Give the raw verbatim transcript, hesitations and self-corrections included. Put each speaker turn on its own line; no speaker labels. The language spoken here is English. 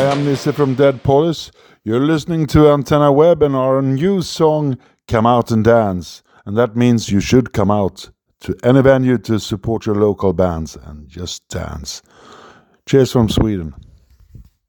am Nisse from Dead Polis. You're listening to Antenna Web and our new song, Come Out and Dance. And that means you should come out to any venue to support your local bands and just dance. Cheers from Sweden.